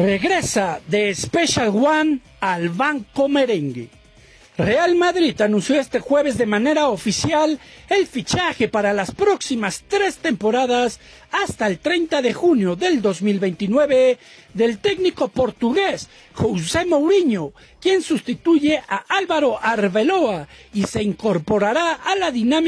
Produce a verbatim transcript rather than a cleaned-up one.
Regresa de Special One al Banco Merengue. Real Madrid anunció este jueves de manera oficial el fichaje para las próximas tres temporadas hasta el treinta de junio del dos mil veintinueve del técnico portugués José Mourinho, quien sustituye a Álvaro Arbeloa y se incorporará a la dinámica